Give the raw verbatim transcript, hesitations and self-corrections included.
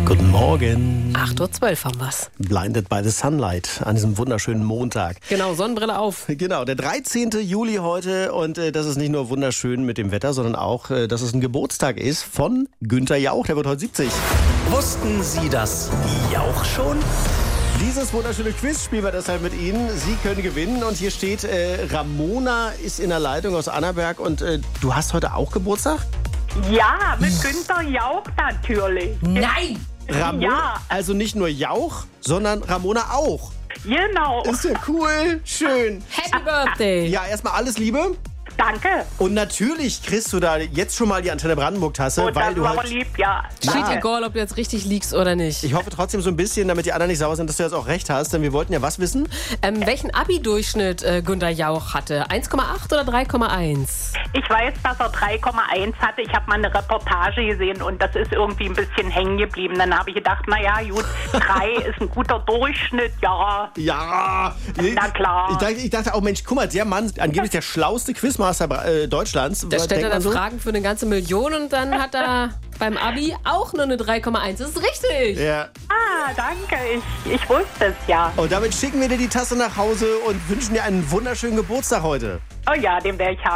Guten Morgen. acht Uhr zwölf haben wir's. Blinded by the Sunlight an diesem wunderschönen Montag. Genau, Sonnenbrille auf. Genau, der dreizehnte Juli heute und äh, das ist nicht nur wunderschön mit dem Wetter, sondern auch, äh, dass es ein Geburtstag ist von Günther Jauch, der wird heute siebzig. Wussten Sie das Jauch schon? Dieses wunderschöne Quiz spielen wir deshalb mit Ihnen. Sie können gewinnen und hier steht, äh, Ramona ist in der Leitung aus Annaberg und äh, du hast heute auch Geburtstag? Ja, mit Günther Jauch natürlich. Nein! Ramona, Ja. also nicht nur Jauch, sondern Ramona auch. Genau. Ist ja cool, schön. Happy Birthday! Ja, erstmal alles Liebe. Danke. Und natürlich kriegst du da jetzt schon mal die Antenne Brandenburg-Tasse, Und weil das du war aber halt... lieb, ja. Steht Danke. egal, ob du jetzt richtig liegst oder nicht. Ich hoffe trotzdem so ein bisschen, damit die anderen nicht sauer sind, dass du jetzt auch recht hast, denn wir wollten ja was wissen? Ähm, welchen Abi-Durchschnitt äh, Günther Jauch hatte? eins Komma acht oder drei Komma eins? Ich weiß, dass er drei Komma eins hatte. Ich habe mal eine Reportage gesehen und das ist irgendwie ein bisschen hängen geblieben. Dann habe ich gedacht, naja, gut, drei ist ein guter Durchschnitt, ja. Ja! Na klar. Ich dachte, ich dachte auch, Mensch, guck mal, der Mann, angeblich der schlauste Quizmaster äh, Deutschlands. Da Was stellt er denkt man dann so? Fragen für eine ganze Million und dann hat er beim Abi auch nur eine drei Komma eins. Das ist richtig! Ja. Ah, danke. Ich, ich wusste es ja. Und damit schicken wir dir die Tasse nach Hause und wünschen dir einen wunderschönen Geburtstag heute. Oh ja, den werde ich haben.